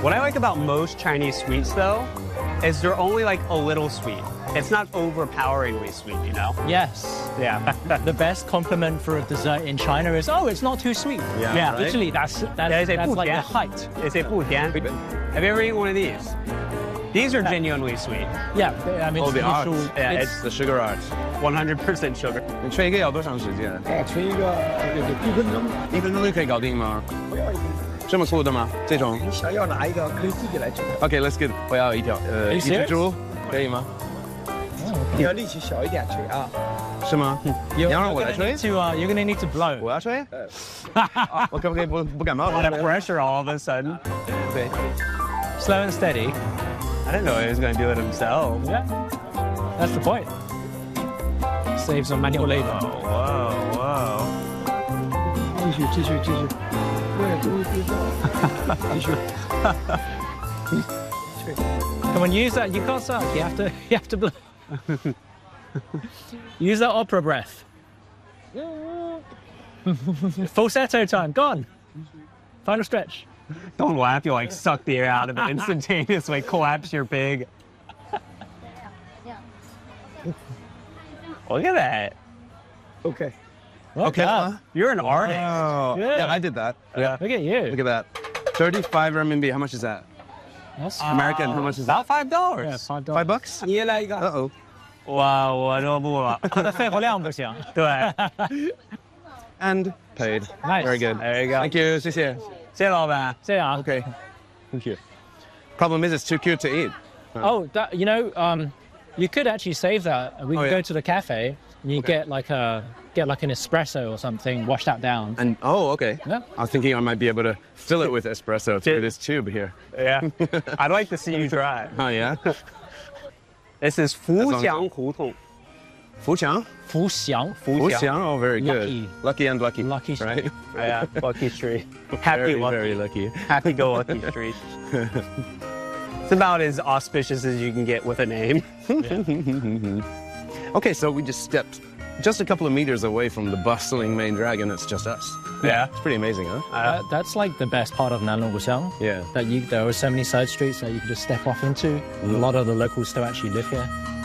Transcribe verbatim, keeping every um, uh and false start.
What I like about most Chinese sweets, though, is they're only like a little sweet. It's not overpoweringly sweet, you know? Yes. Yeah. The best compliment for a dessert in China is, oh, it's not too sweet. Yeah, yeah. Right? Literally, that's, that's, Yeah, they say that's like the 不甜. height. They say 不甜. Have you ever eaten one of these? These are genuinely sweet. Yeah, I mean, Oh, it's the art. literal- Yeah, it's- it's The sugar art. one hundred percent sugar. 你吹一个要多长时间？ 哎，吹一个有一分钟， 一分钟就可以搞定吗？ 不要一分钟。 这么粗的吗？这种你想要哪一个可以自己来吹， ？OK，let's get。我要一条，呃， you 一只 serious? 猪，可以吗？ 你要力气小一点吹啊。 是吗？你 You're, 要让 you're 我来 gonna 吹 need？to, uh, you're gonna need to blow. 我要吹？啊我可不可以不不感冒 A lot of pressure all of a sudden. 对。 Slow and steady. I didn't know he was going to do it himself. Yeah, that's the point. Saves on manual labor. Whoa, whoa. 继续继续继续，为了注意对照，继续。吹。 Come on, use that. You can't suck. You have to. You have to blow. Use that opera breath. Falsetto time. Gone. Final stretch. Don't laugh. You'll like suck the air out of it instantaneously, collapse your pig. Look at that. OK。 Okay. Ah, You're an artist. Oh, Yeah. yeah, I did that. Yeah. look at you. Look at that. thirty-five renminbi. How much is that? That's American. How much is that? About five dollars. yeah, five dollars. Five bucks? 你也来一个。 Uh oh. 哇，我都不了。 它的肺活量不行。 对， And paid. Nice. Very good. There you go. Thank you. 谢谢。 谢谢老板。 这样。 Okay. Thank you. Problem is, it's too cute to eat. Oh, that you know, um, you could actually save that. We Oh, could yeah. go to the cafe and you Okay. get like a get like an espresso or something, wash that down. And oh, okay. Yeah. I was thinking I might be able to fill it with espresso through this tube here. Yeah. I'd like to see you try. Oh yeah. This is 福祥胡同。 Fuqiang. 福祥. Fuqiang. Oh, very good. Lucky. Lucky and lucky. Lucky right? Yeah, Lucky Street. Happy Very, lucky. very lucky. Happy go lucky street. It's about as auspicious as you can get with a name. Okay, so we just stepped just a couple of meters away from the bustling main dragon. It's just us. Yeah. It's pretty amazing, huh? That, that's like the best part of Nanling Wuxiang. Yeah. That you there are so many side streets that you can just step off into. A lot of the locals still actually live here.